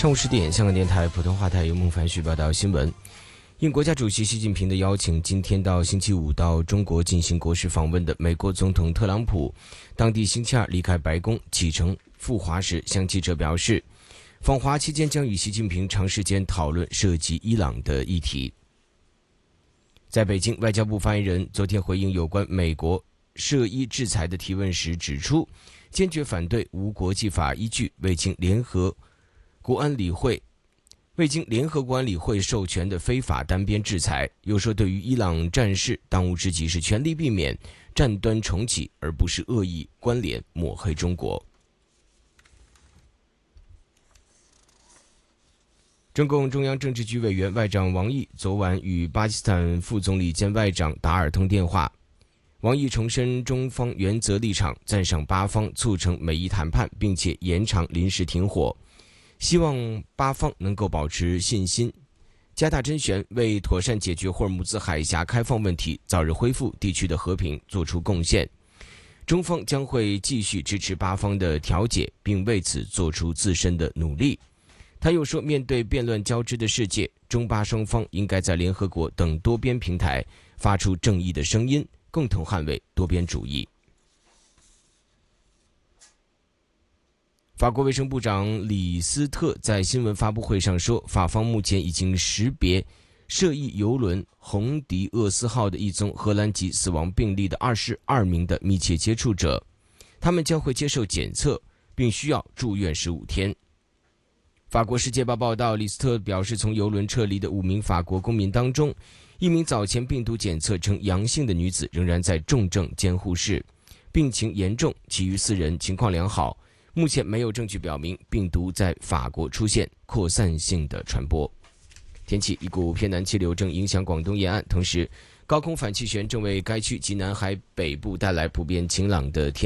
上午10点，香港电台普通话台由孟凡旭报道新闻。应国家主席习近平的邀请，今天到星期五到中国进行国事访问的美国总统特朗普，当地星期二离开白宫启程赴华时，向记者表示，访华期间将与习近平长时间讨论涉及伊朗的议题。在北京，外交部发言人昨天回应有关美国涉伊制裁的提问时指出，坚决反对无国际法依据未经联合国安理会授权的非法单边制裁，又说对于伊朗战事，当务之急是全力避免战端重启，而不是恶意关联抹黑中国。中共中央政治局委员外长王毅昨晚与巴基斯坦副总理兼外长达尔通电话。王毅重申中方原则立场，赞赏巴方促成美伊谈判，并且延长临时停火，希望巴方能够保持信心，加大甄选，为妥善解决霍尔木兹海峡开放问题，早日恢复地区的和平做出贡献。中方将会继续支持巴方的调解，并为此做出自身的努力。他又说，面对变乱交织的世界，中巴双方应该在联合国等多边平台发出正义的声音，共同捍卫多边主义。法国卫生部长李斯特在新闻发布会上说，法方目前已经识别涉疫邮轮红迪厄斯号的一宗荷兰籍死亡病例的22名的密切接触者，他们将会接受检测，并需要住院15天。法国《世界报》报道，李斯特表示，从邮轮撤离的5名法国公民当中，1名早前病毒检测呈阳性的女子仍然在重症监护室，病情严重，其余4人情况良好。目前没有证据表明病毒在法国出现扩散性的传播。天气，一股偏南气流正影响广东沿岸，同时高空反气旋正为该区及南海北部带来普遍晴朗的天气。